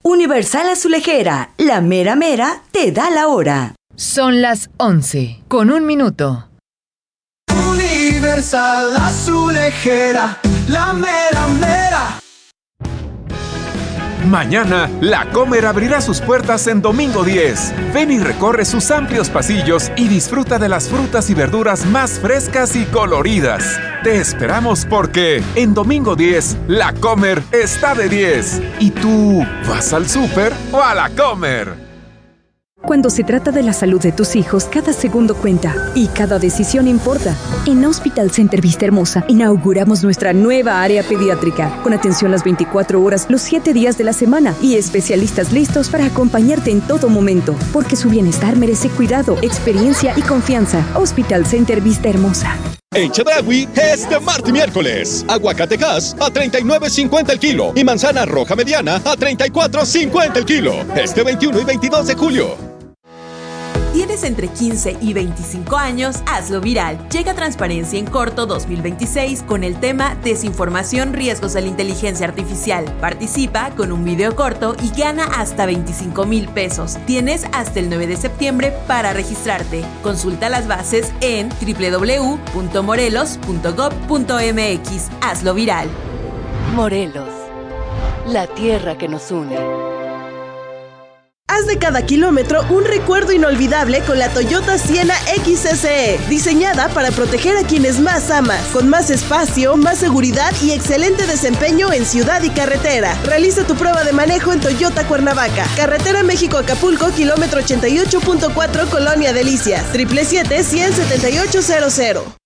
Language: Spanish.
Universal Azulejera, la mera mera te da la hora. Son las 11:01. Universal Azulejera, la mera mera. Mañana, La Comer abrirá sus puertas en Domingo 10. Ven y recorre sus amplios pasillos y disfruta de las frutas y verduras más frescas y coloridas. Te esperamos porque en Domingo 10, La Comer está de 10. ¿Y tú vas al súper o a La Comer? Cuando se trata de la salud de tus hijos, cada segundo cuenta y cada decisión importa. En Hospital Center Vista Hermosa inauguramos nuestra nueva área pediátrica, con atención las 24 horas, los 7 días de la semana y especialistas listos para acompañarte en todo momento, porque su bienestar merece cuidado, experiencia y confianza. Hospital Center Vista Hermosa. En Chedraui, este martes y miércoles, aguacatejas a $39.50 el kilo y manzana roja mediana a $34.50 el kilo. Este 21 y 22 de julio. ¿Tienes entre 15 y 25 años? Hazlo viral. Llega Transparencia en Corto 2026 con el tema Desinformación, riesgos a la inteligencia artificial. Participa con un video corto y gana hasta 25,000 pesos. Tienes hasta el 9 de septiembre para registrarte. Consulta las bases en www.morelos.gov.mx. Hazlo viral. Morelos, la tierra que nos une. Haz de cada kilómetro un recuerdo inolvidable con la Toyota Sienna XSE, diseñada para proteger a quienes más amas, con más espacio, más seguridad y excelente desempeño en ciudad y carretera. Realiza tu prueba de manejo en Toyota Cuernavaca, carretera México-Acapulco, kilómetro 88.4, Colonia Delicias, 777-17800.